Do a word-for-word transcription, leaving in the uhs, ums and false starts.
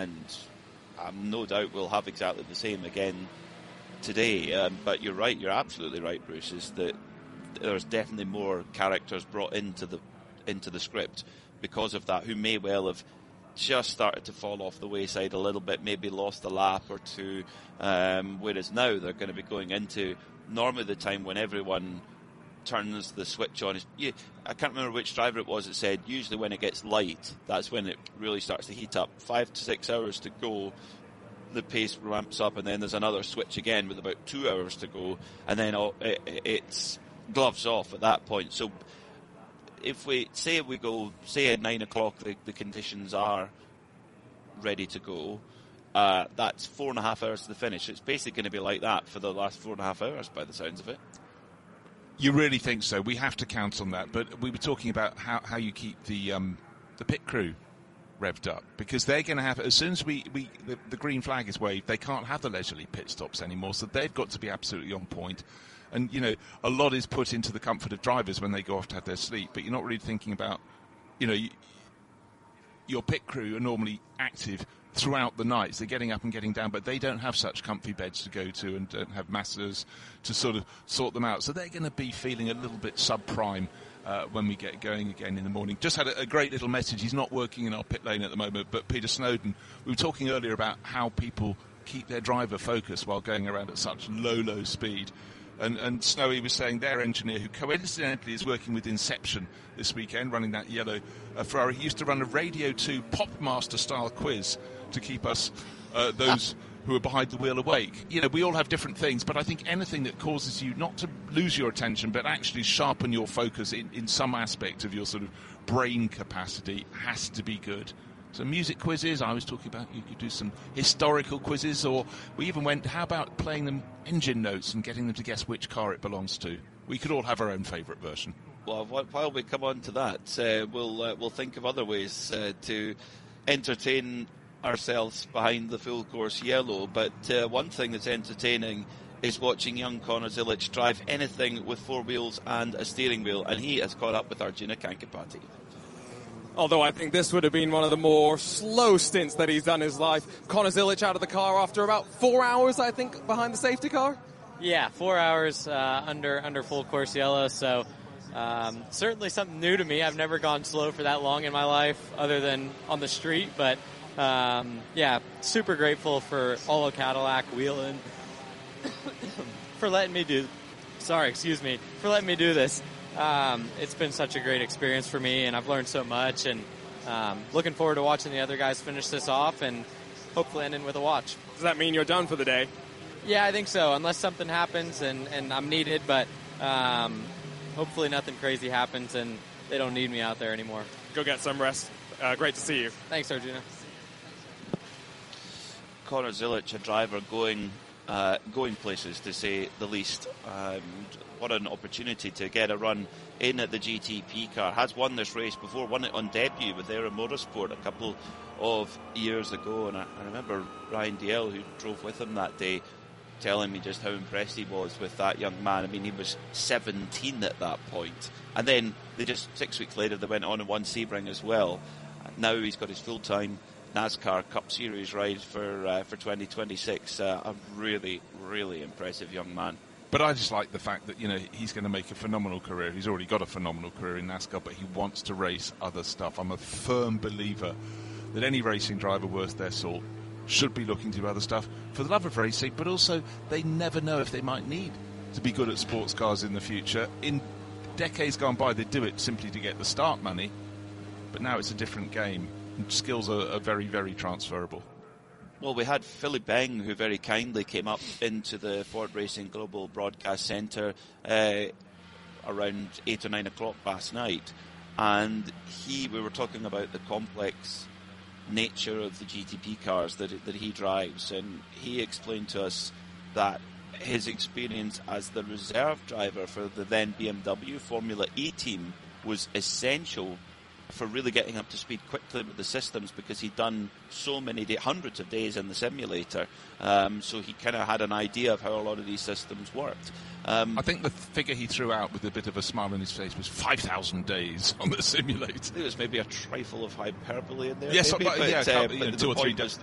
and um, no doubt we'll have exactly the same again today. Um, but you're right, you're absolutely right, Bruce, is that there's definitely more characters brought into the into the script because of that, who may well have just started to fall off the wayside a little bit, maybe lost a lap or two, um, whereas now they're going to be going into normally the time when everyone turns the switch on. You, I can't remember which driver it was that said usually when it gets light, that's when it really starts to heat up. Five to six hours to go, the pace ramps up, and then there's another switch again with about two hours to go, and then it, it's gloves off at that point. So if we say we go, say at nine o'clock, the, the conditions are ready to go. Uh, that's four and a half hours to the finish. It's basically going to be like that for the last four and a half hours, by the sounds of it. You really think so? We have to count on that. But we were talking about how, how you keep the um, the pit crew revved up, because they're going to have, as soon as we, we the, the green flag is waved, they can't have the leisurely pit stops anymore. So they've got to be absolutely on point. And, you know, a lot is put into the comfort of drivers when they go off to have their sleep, but you're not really thinking about, you know, you, your pit crew are normally active throughout the night. So they're getting up and getting down, but they don't have such comfy beds to go to and don't have masseurs to sort of sort them out. So they're going to be feeling a little bit subprime uh, when we get going again in the morning. Just had a, a great little message. He's not working in our pit lane at the moment, but Peter Snowden, we were talking earlier about how people keep their driver focused while going around at such low, low speed. And, and Snowy was saying their engineer, who coincidentally is working with Inception this weekend, running that yellow uh, Ferrari, he used to run a Radio two Popmaster-style quiz to keep us, uh, those who are behind the wheel, awake. You know, we all have different things, but I think anything that causes you not to lose your attention, but actually sharpen your focus in, in some aspect of your sort of brain capacity has to be good. So music quizzes, I was talking about, you could do some historical quizzes, or we even went, how about playing them engine notes and getting them to guess which car it belongs to? We could all have our own favourite version. Well, while we come on to that, uh, we'll uh, we'll think of other ways uh, to entertain ourselves behind the full course yellow. But uh, one thing that's entertaining is watching young Conor Zilic drive anything with four wheels and a steering wheel, and he has caught up with Arjuna Kankipati. Although I think this would have been one of the more slow stints that he's done in his life. Conor Zilic out of the car after about four hours, I think, behind the safety car. Yeah, four hours uh, under under full course yellow. So um, certainly something new to me. I've never gone slow for that long in my life, other than on the street. But um, yeah, super grateful for Olo Cadillac, Wheelan, for letting me do. Sorry, excuse me, for letting me do this. Um, it's been such a great experience for me, and I've learned so much, and um, looking forward to watching the other guys finish this off and hopefully ending with a watch. Does that mean you're done for the day? Yeah, I think so, unless something happens and, and I'm needed, but um, hopefully nothing crazy happens and they don't need me out there anymore. Go get some rest. Uh, great to see you. Thanks, Arjuna. Conor Zilic, a driver going uh, going places, to say the least. Um, what an opportunity to get a run in at the G T P car. Has won this race before, won it on debut with Aero Motorsport a couple of years ago, and I, I remember Ryan Dalziel, who drove with him that day, telling me just how impressed he was with that young man. I mean, he was seventeen at that point, and then they just six weeks later they went on and won Sebring as well. Now he's got his full-time NASCAR Cup Series ride for uh, for twenty twenty-six. Uh, a really, really impressive young man. But I just like the fact that, you know, he's going to make a phenomenal career. He's already got a phenomenal career in NASCAR, but he wants to race other stuff. I'm a firm believer that any racing driver worth their salt should be looking to do other stuff for the love of racing, but also they never know if they might need to be good at sports cars in the future. In decades gone by, they do it simply to get the start money, but now it's a different game. Skills are, are very, very transferable. Well, we had Philly Beng, who very kindly came up into the Ford Racing Global Broadcast Centre uh, around eight or nine o'clock last night, and he, we were talking about the complex nature of the G T P cars that that he drives, and he explained to us that his experience as the reserve driver for the then B M W Formula E team was essential for really getting up to speed quickly with the systems, because he'd done so many day, hundreds of days in the simulator, um, so he kind of had an idea of how a lot of these systems worked. Um, I think the figure he threw out with a bit of a smile on his face was five thousand days on the simulator. There was maybe a trifle of hyperbole in there. Yes, maybe, but, but, yeah, uh, you know, but two or three was,